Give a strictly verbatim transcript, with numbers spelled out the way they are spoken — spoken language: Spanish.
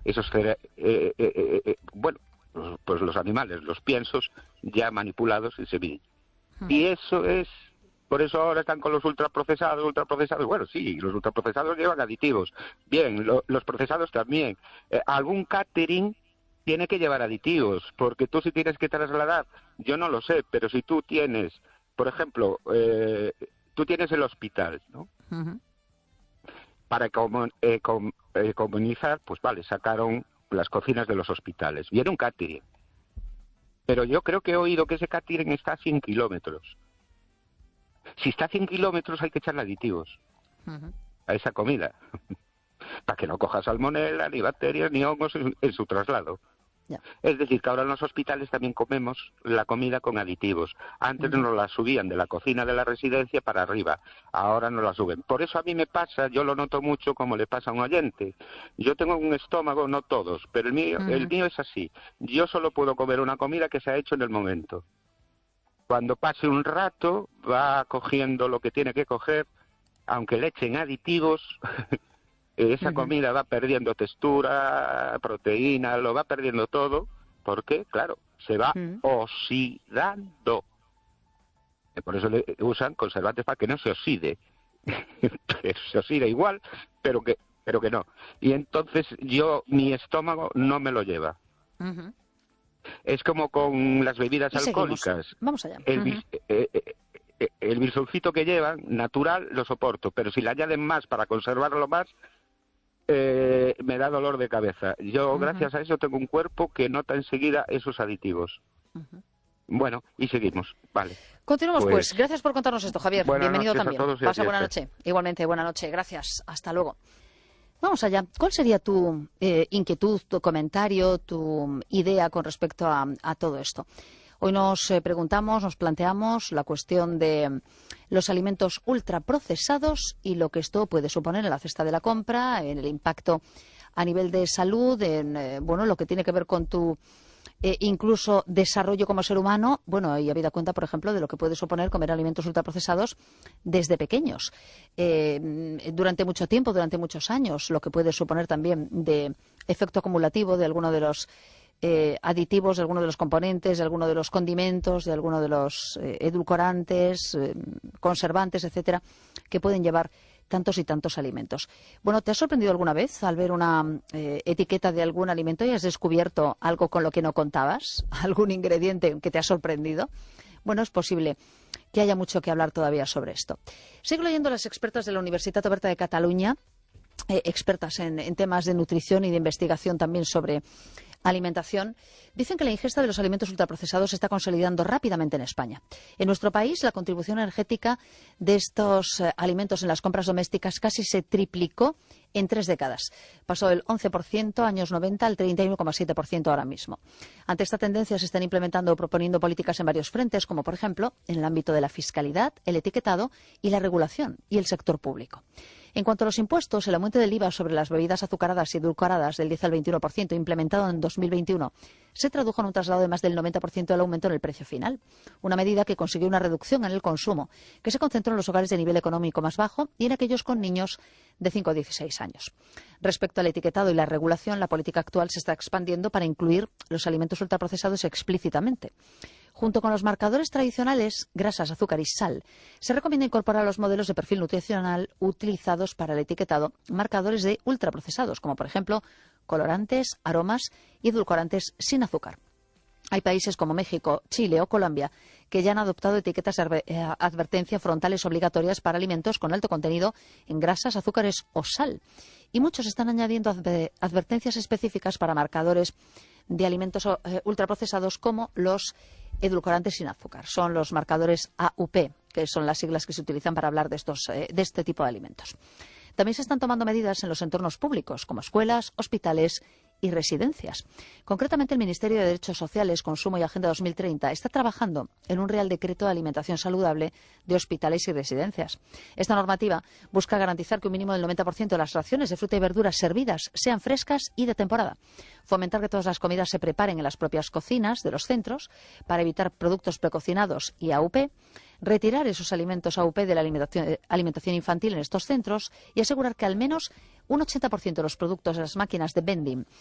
esos cere eh, eh, eh, eh, bueno, pues los animales, los piensos ya manipulados en semilla. Hmm. Y eso es, por eso ahora están con los ultraprocesados, ultraprocesados, bueno, sí, los ultraprocesados llevan aditivos, bien, lo, los procesados también. Eh, algún catering tiene que llevar aditivos, porque tú si tienes que trasladar, yo no lo sé, pero si tú tienes, por ejemplo, eh, tú tienes el hospital, ¿no? Uh-huh. Para comun eh, com eh, comunizar, pues vale, sacaron las cocinas de los hospitales. Viene un catering. Pero yo creo que he oído que ese catering está a cien kilómetros. Si está a cien kilómetros hay que echarle aditivos uh-huh. a esa comida. Para que no coja salmonela, ni bacterias, ni hongos en, en su traslado. Yeah. Es decir, que ahora en los hospitales también comemos la comida con aditivos. Antes uh-huh. nos la subían de la cocina de la residencia para arriba, ahora no la suben. Por eso a mí me pasa, yo lo noto mucho como le pasa a un oyente. Yo tengo un estómago, no todos, pero el mío, uh-huh. el mío es así. Yo solo puedo comer una comida que se ha hecho en el momento. Cuando pase un rato, va cogiendo lo que tiene que coger, aunque le echen aditivos... esa uh-huh. comida va perdiendo textura, proteína, lo va perdiendo todo, porque, claro, se va uh-huh. oxidando. Por eso le usan conservantes para que no se oxide. Se oxida igual, pero que pero que no. Y entonces yo, mi estómago no me lo lleva. Uh-huh. Es como con las bebidas alcohólicas. Seguimos. Vamos allá. El, uh-huh. bis, eh, eh, eh, el bisulfito que llevan, natural, lo soporto, pero si le añaden más para conservarlo más... Eh, me da dolor de cabeza. Yo, uh-huh. gracias a eso, tengo un cuerpo que nota enseguida esos aditivos. Uh-huh. Bueno, y seguimos. Vale. Continuamos, pues. pues. Gracias por contarnos esto, Javier. Bienvenido también. Pasa buena noche. Igualmente, buena noche. Gracias. Hasta luego. Vamos allá. ¿Cuál sería tu eh, inquietud, tu comentario, tu idea con respecto a, a todo esto? Hoy nos eh, preguntamos, nos planteamos la cuestión de los alimentos ultraprocesados y lo que esto puede suponer en la cesta de la compra, en el impacto a nivel de salud, en eh, bueno, lo que tiene que ver con tu eh, incluso desarrollo como ser humano. Bueno, y habida cuenta, por ejemplo, de lo que puede suponer comer alimentos ultraprocesados desde pequeños. Eh, durante mucho tiempo, durante muchos años, lo que puede suponer también de efecto acumulativo de alguno de los Eh, aditivos, de alguno de los componentes, de alguno de los condimentos, de alguno de los eh, edulcorantes, eh, conservantes, etcétera, que pueden llevar tantos y tantos alimentos. Bueno, ¿te has sorprendido alguna vez al ver una eh, etiqueta de algún alimento y has descubierto algo con lo que no contabas? ¿Algún ingrediente que te ha sorprendido? Bueno, es posible que haya mucho que hablar todavía sobre esto. Sigo leyendo a las expertas de la Universitat Oberta de Cataluña, eh, expertas en, en temas de nutrición y de investigación también sobre alimentación, dicen que la ingesta de los alimentos ultraprocesados se está consolidando rápidamente en España. En nuestro país, la contribución energética de estos eh, alimentos en las compras domésticas casi se triplicó en tres décadas. Pasó del once por ciento años noventa al treinta y uno coma siete por ciento ahora mismo. Ante esta tendencia se están implementando o proponiendo políticas en varios frentes, como por ejemplo en el ámbito de la fiscalidad, el etiquetado y la regulación y el sector público. En cuanto a los impuestos, el aumento del I V A sobre las bebidas azucaradas y edulcoradas del diez al veintiuno por ciento implementado en dos mil veintiuno se tradujo en un traslado de más del noventa por ciento del aumento en el precio final, una medida que consiguió una reducción en el consumo, que se concentró en los hogares de nivel económico más bajo y en aquellos con niños de cinco a dieciséis años. Respecto al etiquetado y la regulación, la política actual se está expandiendo para incluir los alimentos ultraprocesados explícitamente. Junto con los marcadores tradicionales, grasas, azúcar y sal, se recomienda incorporar a los modelos de perfil nutricional utilizados para el etiquetado marcadores de ultraprocesados, como por ejemplo colorantes, aromas y edulcorantes sin azúcar. Hay países como México, Chile o Colombia que ya han adoptado etiquetas de advertencia frontales obligatorias para alimentos con alto contenido en grasas, azúcares o sal. Y muchos están añadiendo advertencias específicas para marcadores de alimentos eh, ultraprocesados como los edulcorantes sin azúcar. Son los marcadores A U P, que son las siglas que se utilizan para hablar de, estos, eh, de este tipo de alimentos. También se están tomando medidas en los entornos públicos, como escuelas, hospitales y residencias. Concretamente, el Ministerio de Derechos Sociales, Consumo y Agenda dos mil treinta está trabajando en un Real Decreto de Alimentación Saludable de hospitales y residencias. Esta normativa busca garantizar que un mínimo del noventa por ciento de las raciones de fruta y verduras servidas sean frescas y de temporada. Fomentar que todas las comidas se preparen en las propias cocinas de los centros para evitar productos precocinados y A U P. Retirar esos alimentos A U P de la alimentación, alimentación infantil en estos centros y asegurar que al menos un ochenta por ciento de los productos de las máquinas de vending